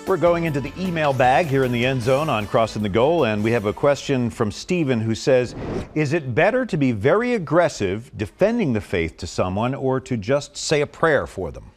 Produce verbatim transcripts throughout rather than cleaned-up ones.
We're going into the email bag here in the end zone on Crossing the Goal, and we have a question from Stephen who says, is it better to be very aggressive defending the faith to someone or to just say a prayer for them?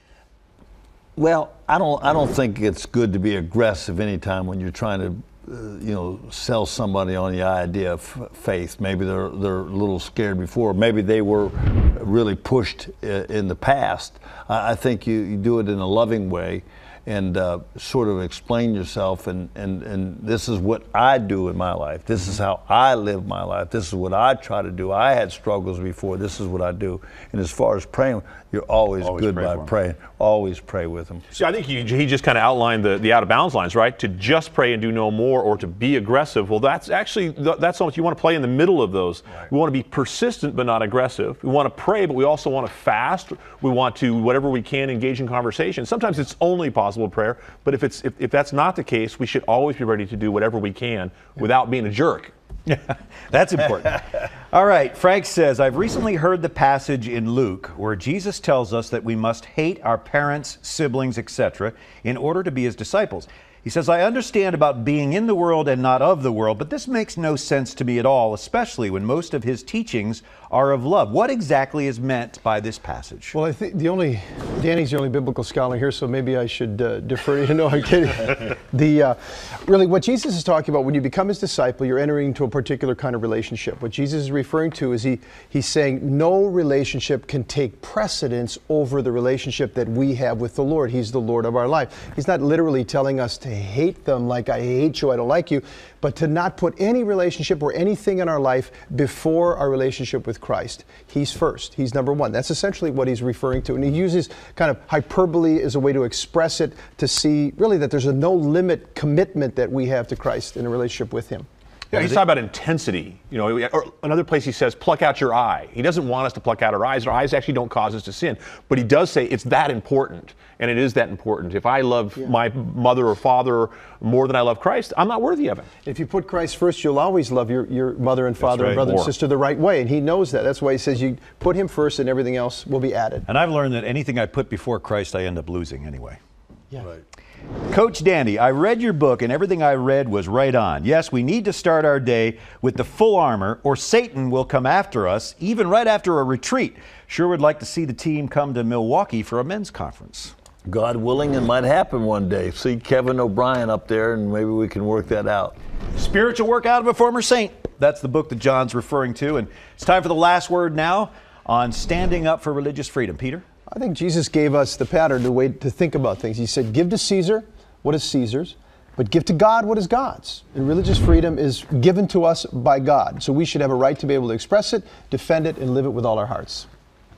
Well, I don't I don't think it's good to be aggressive anytime when you're trying to uh, you know, sell somebody on the idea of faith. Maybe they're they're a little scared before. Maybe they were really pushed in the past. I think you, you do it in a loving way and uh, sort of explain yourself, and, and, and this is what I do in my life. This is how I live my life. This is what I try to do. I had struggles before. This is what I do. And as far as praying, you're always, always good by praying. Always pray with them. See, I think he, he just kind of outlined the, the out-of-bounds lines, right? To just pray and do no more, or to be aggressive. Well, that's actually, that's almost, you want to play in the middle of those. Right. We want to be persistent but not aggressive. We want to pray, but we also want to fast. We want to, whatever we can, engage in conversation. Sometimes it's only possible prayer, but if, it's, if, if that's not the case, we should always be ready to do whatever we can without being a jerk. That's important. All right, Frank says, I've recently heard the passage in Luke where Jesus tells us that we must hate our parents, siblings, et cetera in order to be his disciples. He says, I understand about being in the world and not of the world, but this makes no sense to me at all, especially when most of his teachings are of love. What exactly is meant by this passage? Well, I think the only, Danny's the only biblical scholar here, so maybe I should uh, defer to you. No, I'm kidding. the, uh, really, what Jesus is talking about, when you become his disciple, you're entering into a particular kind of relationship. What Jesus is referring to is he, he's saying no relationship can take precedence over the relationship that we have with the Lord. He's the Lord of our life. He's not literally telling us to hate them like I hate you, I don't like you, but to not put any relationship or anything in our life before our relationship with Christ. He's first. He's number one. That's essentially what he's referring to. And he uses kind of hyperbole as a way to express it, to see really that there's a no limit commitment that we have to Christ in a relationship with him. Yeah, he's talking about intensity. You know, or another place he says, pluck out your eye. He doesn't want us to pluck out our eyes. Our eyes actually don't cause us to sin. But he does say it's that important. And it is that important. If I love yeah. my mother or father more than I love Christ, I'm not worthy of him. If you put Christ first, you'll always love your, your mother and father right. and brother more. and sister the right way. And he knows that. That's why he says you put him first and everything else will be added. And I've learned that anything I put before Christ, I end up losing anyway. Yeah. Right. Coach Danny, I read your book and everything I read was right on. Yes, we need to start our day with the full armor or Satan will come after us, even right after a retreat. Sure would like to see the team come to Milwaukee for a men's conference. God willing, it might happen one day. See Kevin O'Brien up there and maybe we can work that out. Spiritual Workout of a Former Saint. That's the book that John's referring to. And it's time for the last word now on standing up for religious freedom. Peter? I think Jesus gave us the pattern, the way to think about things. He said, give to Caesar what is Caesar's, but give to God what is God's. And religious freedom is given to us by God. So we should have a right to be able to express it, defend it, and live it with all our hearts.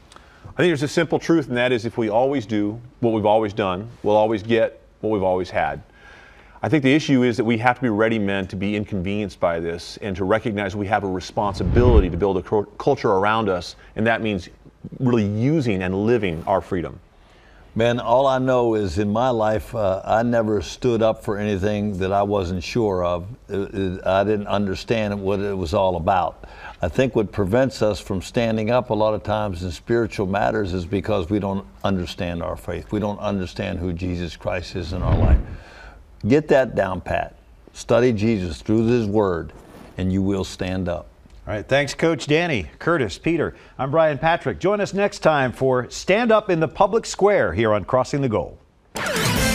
I think there's a simple truth, and that is if we always do what we've always done, we'll always get what we've always had. I think the issue is that we have to be ready men to be inconvenienced by this and to recognize we have a responsibility to build a culture around us, and that means really using and living our freedom. Man, all I know is in my life, uh, I never stood up for anything that I wasn't sure of. It, it, I didn't understand what it was all about. I think what prevents us from standing up a lot of times in spiritual matters is because we don't understand our faith. We don't understand who Jesus Christ is in our life. Get that down pat. Study Jesus through his word, and you will stand up. All right, thanks, Coach Danny, Curtis, Peter. I'm Brian Patrick. Join us next time for Stand Up in the Public Square here on Crossing the Goal.